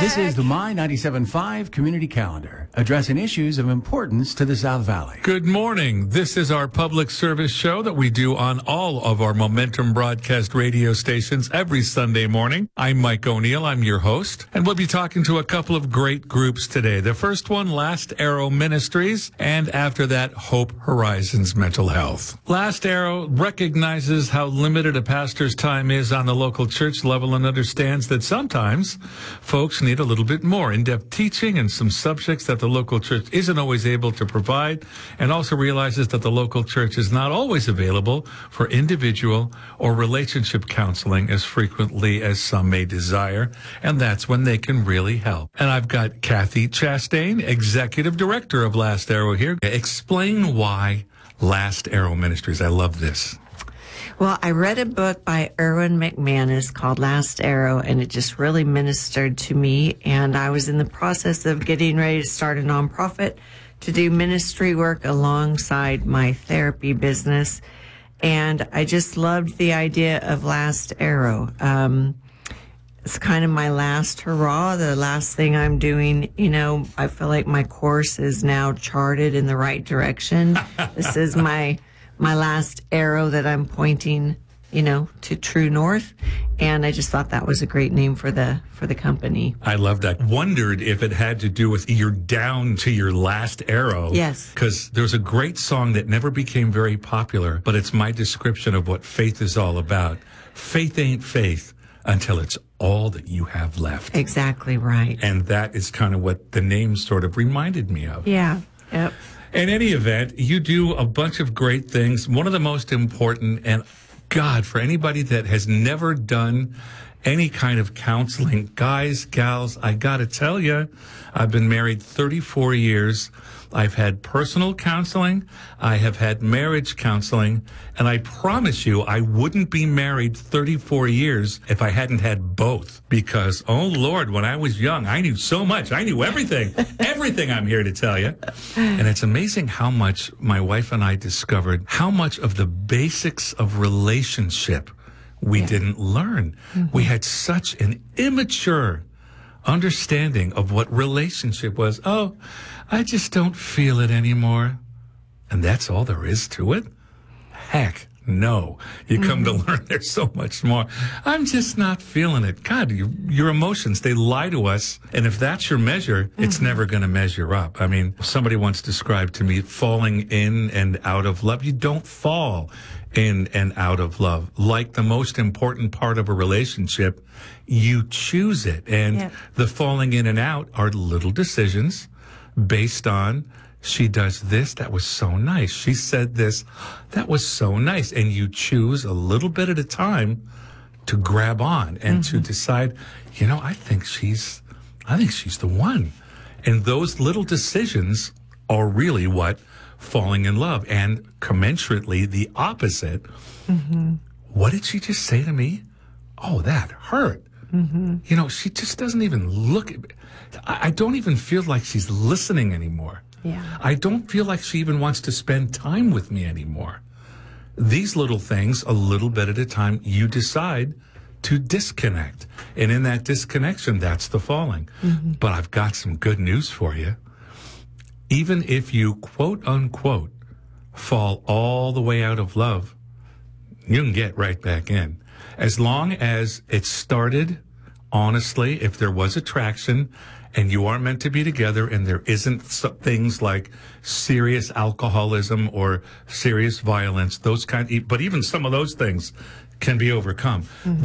This is the My 97.5 Community Calendar, addressing issues of importance to the South Valley. Good morning. This is our public service show that we do on all of our Momentum broadcast radio stations every Sunday morning. I'm Mike O'Neill. I'm your host, and we'll be talking to a couple of great groups today. The first one, Last Arrow Ministries, and after that, Hope Horizons Mental Health. Last Arrow recognizes how limited a pastor's time is on the local church level and understands that sometimes folks need a little bit more in-depth teaching and some subjects that the local church isn't always able to provide, and also realizes that the local church is not always available for individual or relationship counseling as frequently as some may desire, and that's when they can really help. And I've got Kathy Chastain, Executive Director of Last Arrow here. Explain why Last Arrow Ministries. I love this. Well, I read a book by Erwin McManus called Last Arrow, and it just really ministered to me. And I was in the process of getting ready to start a nonprofit to do ministry work alongside my therapy business. And I just loved the idea of Last Arrow. It's kind of my last hurrah, the last thing I'm doing. You know, I feel like my course is now charted in the right direction. This is my last arrow that I'm pointing, to true north. And I just thought that was a great name for the company. I love that. Wondered if it had to do with you're down to your last arrow. Yes. Because there's a great song that never became very popular, but it's my description of what faith is all about. Faith ain't faith until it's all that you have left. Exactly right. And that is kind of what the name sort of reminded me of. Yeah. Yep. In any event, you do a bunch of great things. One of the most important, and God, for anybody that has never done any kind of counseling, guys, gals, I got to tell you, I've been married 34 years. I've had personal counseling. I have had marriage counseling. And I promise you, I wouldn't be married 34 years if I hadn't had both. Because, oh, Lord, when I was young, I knew so much. I knew everything. Everything I'm here to tell you. And it's amazing how much my wife and I discovered how much of the basics of relationship we didn't learn. Mm-hmm. We had such an immature understanding of what relationship was. Oh, I just don't feel it anymore. And that's all there is to it? Heck, no. You come to learn there's so much more. I'm just not feeling it. God, your emotions, they lie to us. And if that's your measure, it's never going to measure up. I mean, somebody once described to me falling in and out of love. You don't fall in and out of love. Like the most important part of a relationship, you choose it. And the falling in and out are little decisions based on, she does this, that was so nice. She said this, that was so nice. And you choose a little bit at a time to grab on and to decide, I think she's the one. And those little decisions are really what falling in love. And commensurately, the opposite. What did she just say to me? Oh, that hurt. She just doesn't even look at me. I don't even feel like she's listening anymore. Yeah. I don't feel like she even wants to spend time with me anymore. These little things, a little bit at a time, you decide to disconnect. And in that disconnection, that's the falling. But I've got some good news for you. Even if you, quote unquote, fall all the way out of love, you can get right back in. As long as it started honestly, if there was attraction and you are meant to be together and there isn't things like serious alcoholism or serious violence, but even some of those things can be overcome.